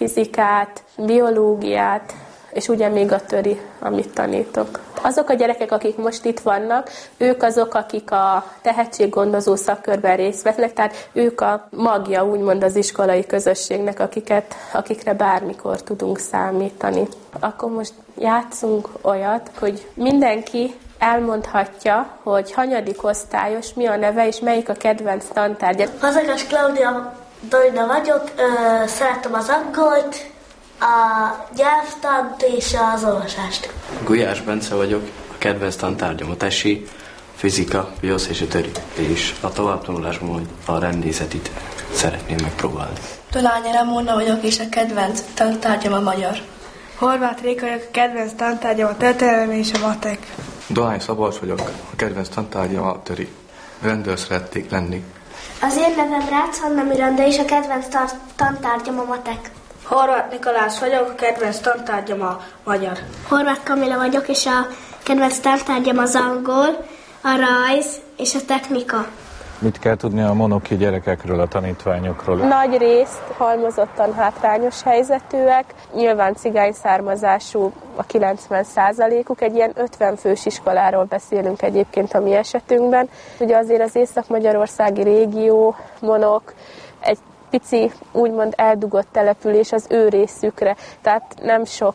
fizikát, biológiát, és ugye még a töri, amit tanítok. Azok a gyerekek, akik most itt vannak, ők azok, akik a tehetséggondozó szakkörben részt vesznek, tehát ők a magja, úgymond az iskolai közösségnek, akikre bármikor tudunk számítani. Akkor most játszunk olyat, hogy mindenki elmondhatja, hogy hanyadik osztályos, mi a neve, és melyik a kedvenc tantárgya. Fazekas Klaudia Dorina vagyok, szeretem az angolt, a nyelvtant és az olvasást. Gulyás Bence vagyok, a kedvenc tantárgyam a tesi, fizika, biosz és a töri, és a továbbtanulásban a rendészetit szeretném megpróbálni. Dolányi Ramona vagyok, és a kedvenc tantárgyam a magyar. Horváth Réka vagyok, a kedvenc tantárgyam a történelem és a matek. Dolány Szabolcs vagyok, a kedvenc tantárgyam a töri. Rendőr szeretnék lenni. Az én nevem Rácz Anna Miranda, és a kedvenc tantárgyam a matek. Horváth Nikolász vagyok, a kedvenc tantárgyam a magyar. Horváth Kamila vagyok, és a kedvenc tantárgyam az angol, a rajz és a technika. Mit kell tudni a monoki gyerekekről, a tanítványokról? Nagy részt halmozottan hátrányos helyzetűek, nyilván cigány származású a 90%-uk, egy ilyen 50 fős iskoláról beszélünk egyébként a mi esetünkben. Ugye azért az észak-magyarországi régió, monok, egy pici, úgymond eldugott település az ő részükre, tehát nem sok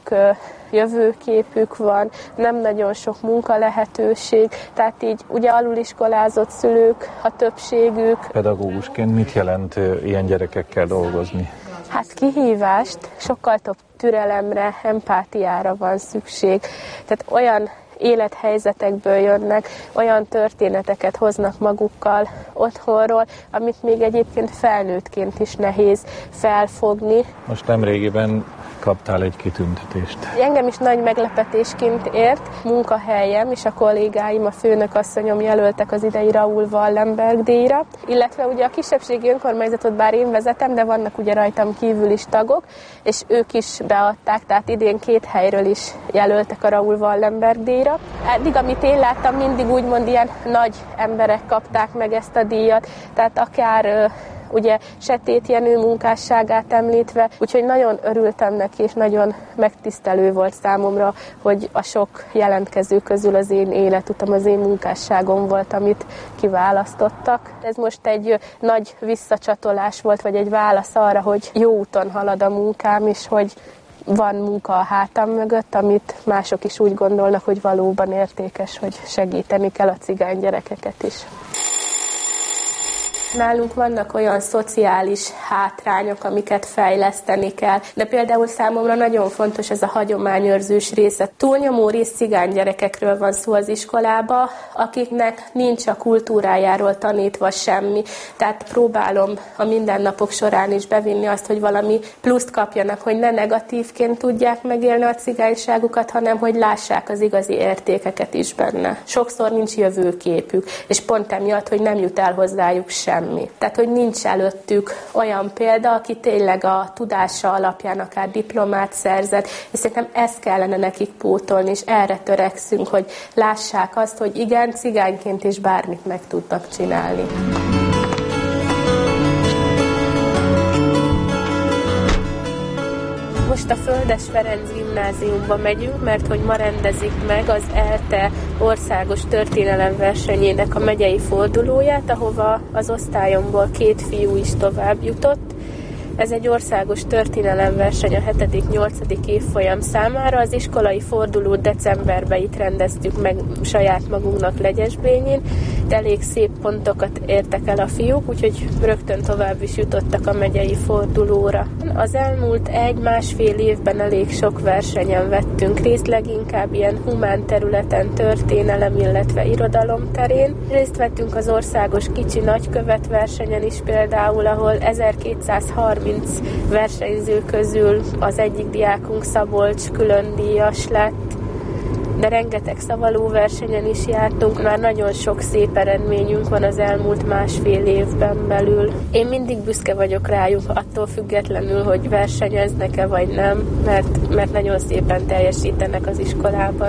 jövőképük van, nem nagyon sok munkalehetőség, tehát így ugye aluliskolázott szülők a többségük. Pedagógusként mit jelent ilyen gyerekekkel dolgozni? Hát kihívást, sokkal több türelemre, empátiára van szükség. Tehát olyan élethelyzetekből jönnek, olyan történeteket hoznak magukkal otthonról, amit még egyébként felnőttként is nehéz felfogni. Most nemrégiben kaptál egy kitüntetést. Engem is nagy meglepetésként ért munkahelyem, és a kollégáim, a főnökasszonyom jelöltek az idei Raoul Wallenberg díjra, illetve ugye a kisebbségi önkormányzatot bár én vezetem, de vannak ugye rajtam kívül is tagok, és ők is beadták, tehát idén 2 helyről is jelöltek a Raoul Wallenberg díjra. Eddig, amit én láttam, mindig úgymond ilyen nagy emberek kapták meg ezt a díjat, tehát akár ugye Setét Jenő munkásságát említve, úgyhogy nagyon örültem neki, és nagyon megtisztelő volt számomra, hogy a sok jelentkező közül az én életutam, az én munkásságom volt, amit kiválasztottak. Ez most egy nagy visszacsatolás volt, vagy egy válasz arra, hogy jó úton halad a munkám, és hogy van munka a hátam mögött, amit mások is úgy gondolnak, hogy valóban értékes, hogy segíteni kell a cigány gyerekeket is. Nálunk vannak olyan szociális hátrányok, amiket fejleszteni kell, de például számomra nagyon fontos ez a hagyományőrzős része. Túlnyomó rész cigány gyerekekről van szó az iskolába, akiknek nincs a kultúrájáról tanítva semmi. Tehát próbálom a mindennapok során is bevinni azt, hogy valami pluszt kapjanak, hogy ne negatívként tudják megélni a cigányságukat, hanem hogy lássák az igazi értékeket is benne. Sokszor nincs jövőképük, és pont emiatt, hogy nem jut el hozzájuk semmi. Tehát, hogy nincs előttük olyan példa, aki tényleg a tudása alapján akár diplomát szerzett, és szerintem ezt kellene nekik pótolni, és erre törekszünk, hogy lássák azt, hogy igen, cigányként is bármit meg tudnak csinálni. Most a Földes Ferenc gimnáziumba megyünk, mert hogy ma rendezik meg az ELTE országos történelemversenyének a megyei fordulóját, ahova az osztályomból 2 fiú is tovább jutott. Ez egy országos történelemverseny a 7.-8. évfolyam számára. Az iskolai fordulót decemberben itt rendeztük meg saját magunknak Legyesbényén, de elég szép pontokat értek el a fiúk, úgyhogy rögtön tovább is jutottak a megyei fordulóra. Az elmúlt 1-1,5 évben elég sok versenyen vettünk részt, leginkább ilyen humán területen, történelem, illetve irodalom terén. Részt vettünk az országos kicsi nagykövet versenyen is például, ahol 1230 versenyző közül az egyik diákunk Szabolcs külön díjas lett, de rengeteg szavaló versenyen is jártunk, már nagyon sok szép eredményünk van az elmúlt 1,5 évben belül. Én mindig büszke vagyok rájuk, attól függetlenül, hogy versenyeznek-e vagy nem, mert nagyon szépen teljesítenek az iskolában.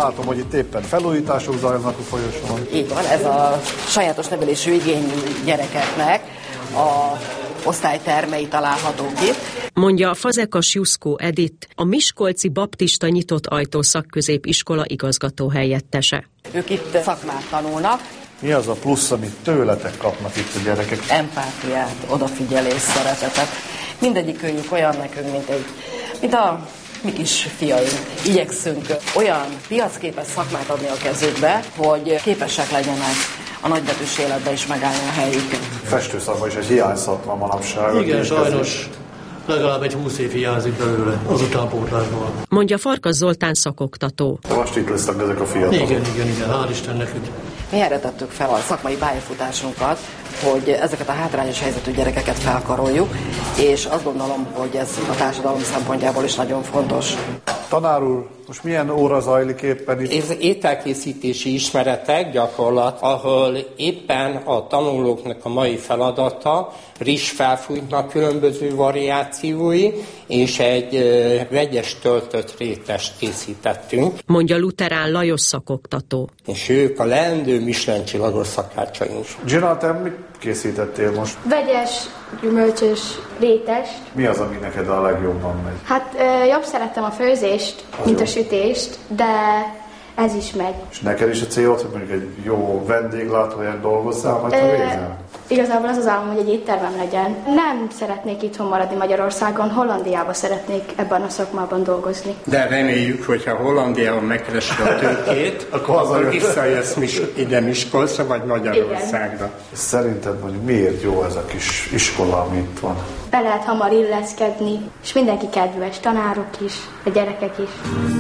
Látom, hogy itt éppen felújítások zajlanak a folyosón. Így van, ez a sajátos nevelésű igényű gyerekeknek a osztálytermei találhatók itt. Mondja a Fazekas Juszkó Edith, a Miskolci Baptista Nyitott Ajtó Szakközépiskola igazgató helyettese. Ők itt szakmát tanulnak. Mi az a plusz, amit tőletek kapnak itt a gyerekek? Empátiát, odafigyelés, szeretetet. Mindegyik könyvük olyan nekünk, mint a mi kis fiaink. Igyekszünk olyan piacképes szakmát adni a kezükbe, hogy képesek legyenek a nagybetűs életbe is megállni a helyüket. Festőszakma is egy hiányszakma manapság. Igen, sajnos legalább egy 20 év hiányzik belőle az utánpótlásból. Mondja Farkas Zoltán szakoktató. Most itt lesznek ezek a fiatalok. Igen, hál' Istennek. Mi erre tettük fel a szakmai pályafutásunkat, hogy ezeket a hátrányos helyzetű gyerekeket felkaroljuk, és azt gondolom, hogy ez a társadalom szempontjából is nagyon fontos. Tanár úr, most milyen óra zajlik éppen itt? Ez ételkészítési ismeretek gyakorlat, ahol éppen a tanulóknak a mai feladata rizsfelfújtnak különböző variációi, és egy vegyes töltött rétest készítettünk. Mondja Luterán Lajos szakoktató. És ők a leendő Michelin csillagos szakácsaink. Gina, te mit készítettél most? Vegyes, gyümölcsös rétest. Mi az, ami neked a legjobban megy? Hát jobb szerettem a főzést, mint a sütést, de ez is megy. És neked is a célod, hogy mondjuk egy jó vendéglátó helyen dolgozzál, majd ha végzel? Igazából az álom, hogy egy éttermem legyen. Nem szeretnék itthon maradni Magyarországon, Hollandiában szeretnék ebben a szakmában dolgozni. De reméljük, hogyha Hollandiában megkeresi a tőkét, akkor visszajössz ide Miskolcra vagy Magyarországra. Szerinted mondjuk miért jó ez a kis iskola, ami itt van? Be lehet hamar illeszkedni, és mindenki kedves, tanárok is, a gyerekek is.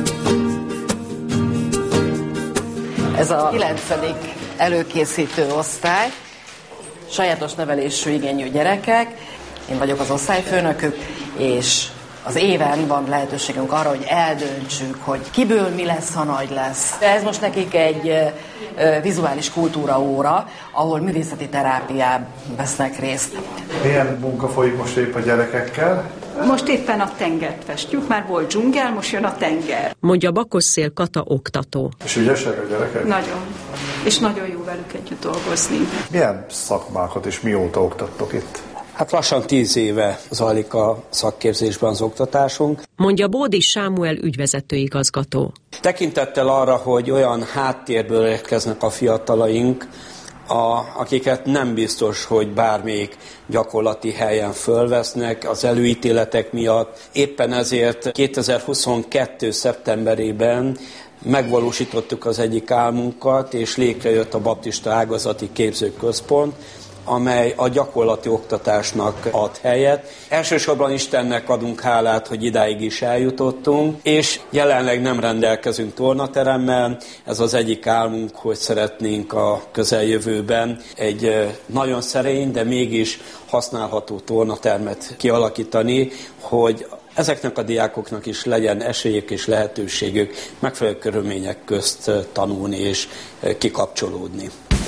Ez a 9. előkészítő osztály, sajátos nevelésű igényű gyerekek, én vagyok az osztályfőnökük, és az éven van lehetőségünk arra, hogy eldöntsük, hogy kiből mi lesz, ha nagy lesz. De ez most nekik egy vizuális kultúra óra, ahol művészeti terápiában vesznek részt. Milyen munka folyik most épp a gyerekekkel? Most éppen a tengert festjük, már volt dzsungel, most jön a tenger. Mondja Bakosszél Kata oktató. És ügyesek a gyerekek? Nagyon. És nagyon jó velük együtt dolgozni. Milyen szakmákat és mióta oktattok itt? Hát lassan 10 éve zajlik a szakképzésben az oktatásunk. Mondja Bódi Sámuel ügyvezető igazgató. Tekintettel arra, hogy olyan háttérből érkeznek a fiatalaink, akiket nem biztos, hogy bármelyik gyakorlati helyen fölvesznek az előítéletek miatt. Éppen ezért 2022. szeptemberében megvalósítottuk az egyik álmunkat, és létrejött a Baptista Ágazati Képzőközpont, amely a gyakorlati oktatásnak ad helyet. Elsősorban Istennek adunk hálát, hogy idáig is eljutottunk, és jelenleg nem rendelkezünk tornateremmel. Ez az egyik álmunk, hogy szeretnénk a közeljövőben egy nagyon szerény, de mégis használható tornatermet kialakítani, hogy ezeknek a diákoknak is legyen esélyük és lehetőségük megfelelő körülmények közt tanulni és kikapcsolódni.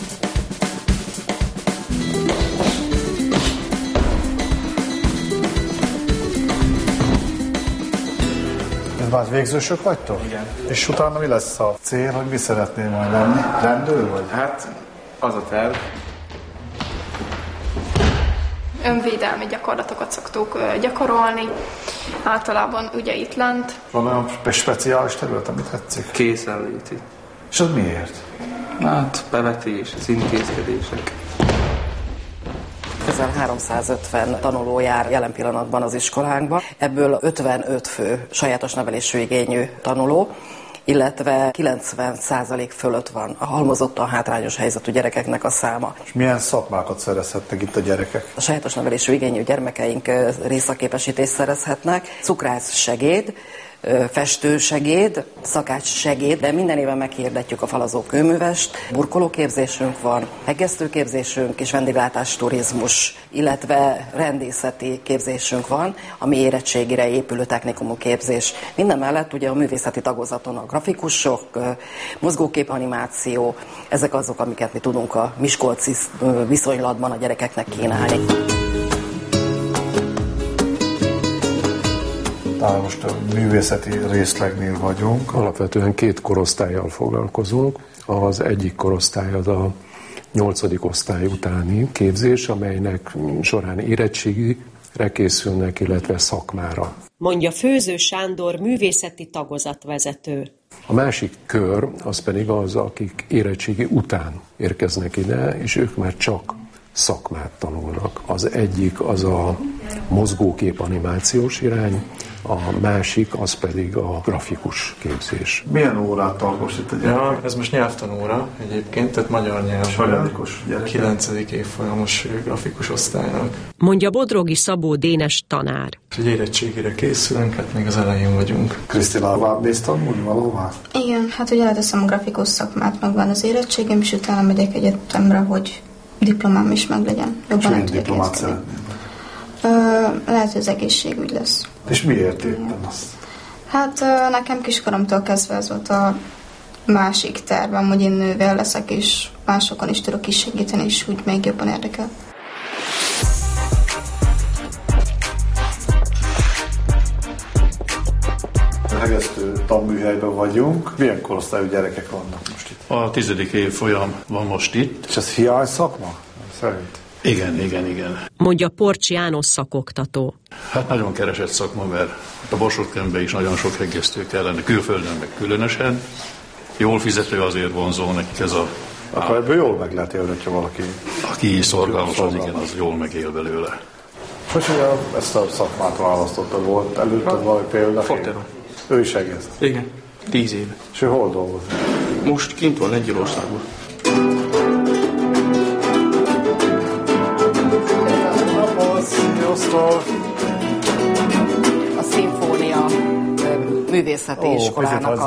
Már végzősök vagytok? Igen. És utána mi lesz a cél, hogy mi szeretnél majd lenni? Rendőr vagy? Hát az a terv. Önvédelmi gyakorlatokat szoktuk gyakorolni. Általában ugye itt lent. Van olyan speciális terület, amit tetszik? Készenléti. És az miért? Hát bevetés, az intézkedések. Közel 350 tanuló jár jelen pillanatban az iskolánkban, ebből 55 fő sajátos nevelésű igényű tanuló, illetve 90% fölött van a halmozottan hátrányos helyzetű gyerekeknek a száma. És milyen szakmákat szerezhetnek itt a gyerekek? A sajátos nevelésű igényű gyermekeink részszakképesítést szerezhetnek, cukrászsegéd, festősegéd, szakácssegéd, de minden éven meghirdetjük a falazó kőművest, burkolóképzésünk van, hegesztőképzésünk és vendéglátásturizmus, illetve rendészeti képzésünk van, ami érettségire épülő technikumú képzés. Minden mellett ugye a művészeti tagozaton a grafikusok, mozgóképanimáció, ezek azok, amiket mi tudunk a miskolci viszonylatban a gyerekeknek kínálni. Most a művészeti részlegnél vagyunk. Alapvetően 2 korosztállyal foglalkozunk. Az egyik korosztály az a 8. osztály utáni képzés, amelynek során érettségire készülnek, illetve szakmára. Mondja Főző Sándor művészeti tagozatvezető. A másik kör az pedig az, akik érettségi után érkeznek ide, és ők már csak szakmát tanulnak. Az egyik az a mozgókép animációs irány, a másik az pedig a grafikus képzés. Milyen órát tartós itt a gyerek? Ja, ez most nyelvtanóra egyébként, tehát magyar nyelv. 9. évfolyamos grafikus osztálynak. Mondja Bodrogi Szabó Dénes tanár. Egy érettségére készülünk, hát még az elején vagyunk. Krisztina, mész tanulni valahová? Igen, hát ugye leteszem a grafikus szakmát, megvan az érettségem, és utána megyek egyetemre, hogy diplomám is meglegyen. És milyen diplomát szeretnél? Lehet, hogy az egészségügy lesz. És miért éppen azt? Hát nekem kiskoromtól kezdve ez volt a másik tervem, hogy én nővel leszek, és másokon is tudok is segíteni, és úgy még jobban érdekel. Hegesztő tanműhelyben vagyunk. Milyen korosztályú gyerekek vannak most itt? A 10. évfolyam van most itt. És ez hiány szakma? Szerint? Igen. Mondja Porcs János szakoktató. Hát nagyon keresett szakma, mert a Borsodkenben is nagyon sok hegesztő kellene, külföldön meg különösen. Jól fizető, azért vonzó nekik ez a... Akkor ebből jól meg lehet élni, hogyha valaki... Aki szorgalmas, az igen, az jól megél belőle. Hogy ezt a szakmát választottad? Volt előtted valami példa? Fortero. Ő is egész? Igen, 10 éve. És ő hol dolgozik? Most kint van Lengyelországban. A szimfónia művészeti iskolának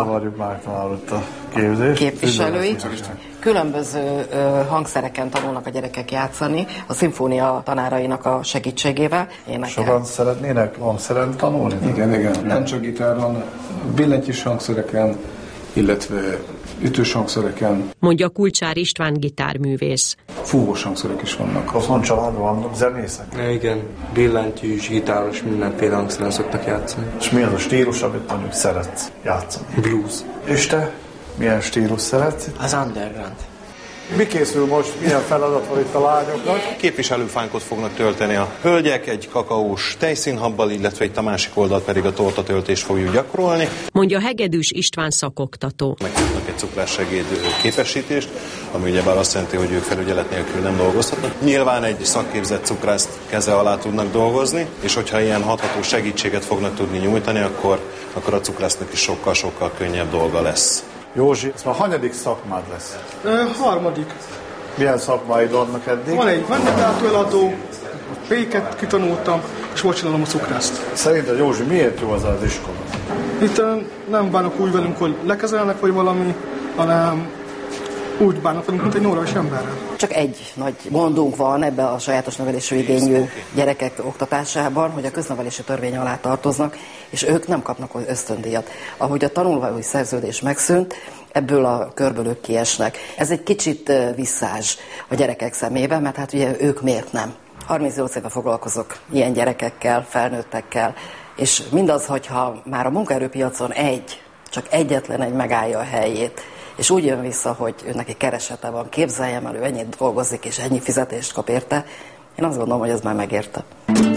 a képviselői. Különböző hangszereken tanulnak a gyerekek játszani, a szimfónia tanárainak a segítségével. Sokan szeretnének hangszeren tanulni? Igen. Nem csak gitáron, billentyűs hangszereken, illetve ütős hangszereken. Mondja Kulcsár István gitárművész. Fúvós hangszerek is vannak. Otthon családban vannak zenészek? Igen, billentyűs, gitáros, mindenféle hangszeren szoktak játszani. És mi az a stílus, amit mondjuk szeretsz játszani? Blues. És te? Milyen stílus szeretsz? Az underground. Mi készül most? Milyen feladat van itt a lányoknak? Képviselőfánkot fognak tölteni a hölgyek, egy kakaós tejszínhabbal, illetve itt a másik oldalt pedig a tortatöltést fogjuk gyakorolni. Mondja Hegedűs István szakoktató. Megkapnak egy cukrássegéd képesítést, ami ugyebár azt jelenti, hogy ők felügyelet nélkül nem dolgozhatnak. Nyilván egy szakképzett cukrász keze alá tudnak dolgozni, és hogyha ilyen hatható segítséget fognak tudni nyújtani, akkor a cukrásznak is sokkal könnyebb dolga lesz. Józsi, ez már hanyadik szakmád lesz? 3. Milyen szakmáid vannak eddig? Van egy vendéglátóeladó, péket kitanultam, és most csinálom a cukrászt. Szerinted, Józsi, miért jó az az iskola? Itt nem bánok úgy velünk, hogy lekezelnek, vagy valami, hanem úgy bánok velünk, mint egy normális emberrel. Csak egy nagy gondunk van ebben a sajátos nevelésű igényű gyerekek oktatásában, hogy a köznevelési törvény alá tartoznak, és ők nem kapnak ösztöndíjat. Ahogy a tanulói szerződés megszűnt, ebből a körből ők kiesnek. Ez egy kicsit visszás a gyerekek szemében, mert hát ugye ők miért nem? 38 éve foglalkozok ilyen gyerekekkel, felnőttekkel, és mindaz, hogyha már a munkaerőpiacon csak egyetlen egy megállja a helyét, és úgy jön vissza, hogy ő neki keresete van, képzeljem el, ő ennyit dolgozik, és ennyi fizetést kap érte, én azt gondolom, hogy ez már megérte.